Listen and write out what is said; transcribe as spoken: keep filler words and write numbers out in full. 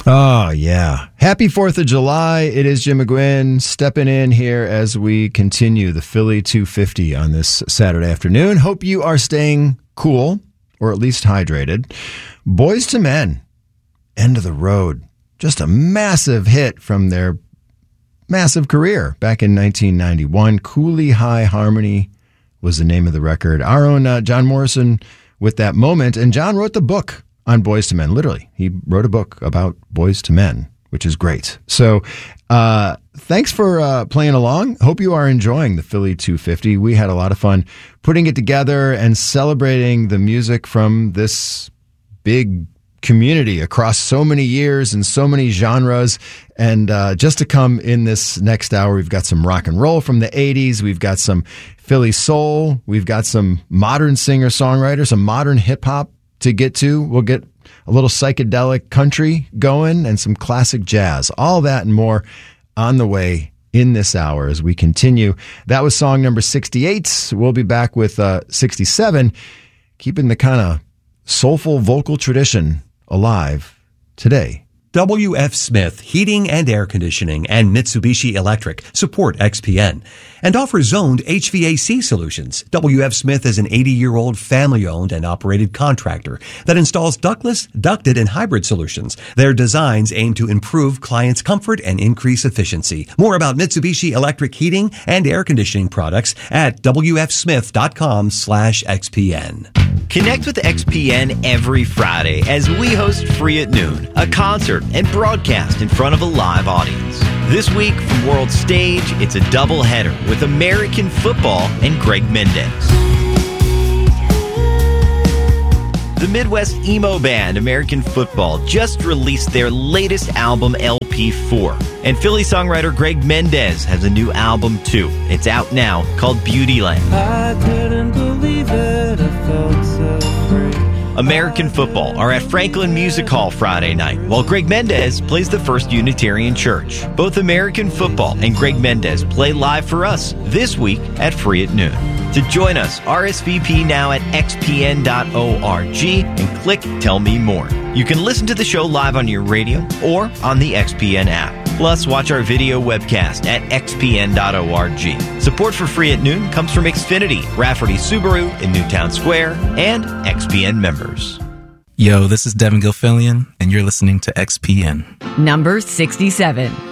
Oh, yeah. Happy fourth of July. It is Jim McGuinn stepping in here as we continue the Philly two fifty on this Saturday afternoon. Hope you are staying cool, or at least hydrated. Boys to Men, End of the Road. Just a massive hit from their massive career back in nineteen ninety-one. Cooley High Harmony was the name of the record. Our own uh, John Morrison with that moment. And John wrote the book on Boys to Men. Literally, he wrote a book about Boys to Men, which is great. So uh, thanks for uh, playing along. Hope you are enjoying the Philly two fifty. We had a lot of fun putting it together and celebrating the music from this big community across so many years and so many genres. And uh, just to come in this next hour, we've got some rock and roll from the eighties. We've got some Philly soul. We've got some modern singer-songwriters, some modern hip-hop to get to. We'll get a little psychedelic country going and some classic jazz. All that and more on the way in this hour as we continue. That was song number sixty-eight. We'll be back with uh, sixty-seven, keeping the kind of soulful vocal tradition alive today. W F. Smith Heating and Air Conditioning and Mitsubishi Electric support X P N and offer zoned H V A C solutions. W F. Smith is an eighty-year-old family-owned and operated contractor that installs ductless, ducted, and hybrid solutions. Their designs aim to improve clients' comfort and increase efficiency. More about Mitsubishi Electric Heating and Air Conditioning products at W F smith dot com slash X P N. Connect with X P N every Friday as we host Free at Noon, a concert and broadcast in front of a live audience. This week from World Stage, it's a doubleheader with American football and Greg Mendez. The Midwest emo band American Football just released their latest album, L P four. And Philly songwriter Greg Mendez has a new album too. It's out now, called Beautyland. I couldn't believe it, I felt so free. American Football are at Franklin Music Hall Friday night, while Greg Mendez plays the First Unitarian Church. Both American Football and Greg Mendez play live for us this week at Free at Noon. To join us, R S V P now at x p n dot org and click Tell Me More. You can listen to the show live on your radio or on the X P N app. Plus, watch our video webcast at x p n dot org. Support for Free at Noon comes from Xfinity, Rafferty Subaru in Newtown Square, and X P N members. Yo, this is Devin Gilfillian, and you're listening to X P N. Number sixty-seven.